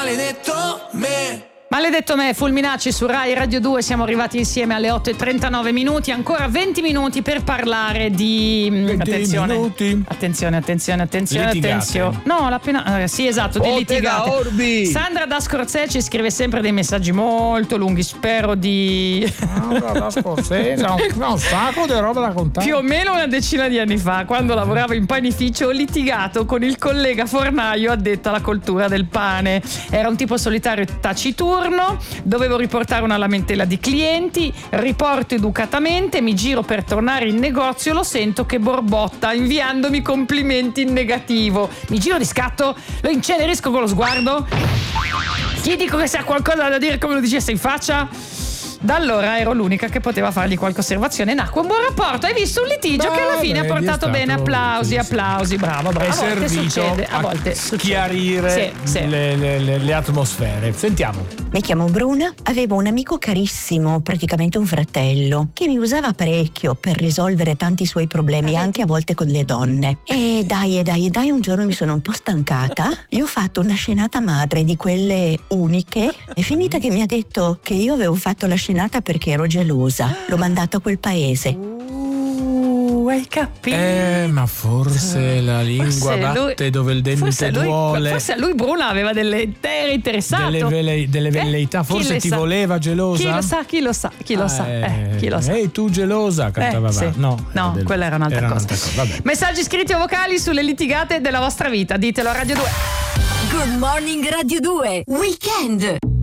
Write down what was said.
maledetto me. Maledetto me, Fulminacci su Rai Radio 2, siamo arrivati insieme alle 8:39 minuti, ancora 20 minuti per parlare di... Attenzione. No, l'appena... sì, esatto, di litigate. Orbi. Sandra da Scorzè ci scrive sempre dei messaggi molto lunghi, spero di... Sandra da Scorzè, un sacco di roba da contare. Più o meno una decina di anni fa, quando lavoravo in panificio, ho litigato con il collega fornaio addetto alla coltura del pane. Era un tipo solitario e taciturno. Dovevo riportare una lamentela di clienti, riporto educatamente, mi giro per tornare in negozio, lo sento che borbotta inviandomi complimenti in negativo. Mi giro di scatto, lo incenerisco con lo sguardo, gli dico che se ha qualcosa da dire come lo dicesse in faccia. Da allora ero l'unica che poteva fargli qualche osservazione. Nacque un buon rapporto. Hai visto un litigio che alla fine ha portato bene. Applausi. Bravo. È servito a volte chiarire le atmosfere. Sentiamo. Mi chiamo Bruna, avevo un amico carissimo, praticamente un fratello, che mi usava parecchio per risolvere tanti suoi problemi, anche a volte con le donne. E dai, un giorno mi sono un po' stancata. Gli ho fatto una scenata madre di quelle uniche. È finita che mi ha detto che io avevo fatto la scenata perché ero gelosa. L'ho mandato a quel paese. Hai capito? Ma forse la lingua batte dove il dente duole. Forse a lui Bruna aveva era interessato. Delle velleità, forse ti voleva gelosa. Chi lo sa. Ehi tu gelosa, cantava. Sì. No, quella era un'altra cosa. Vabbè. Messaggi scritti o vocali sulle litigate della vostra vita. Ditelo a Radio 2. Good morning Radio 2 Weekend.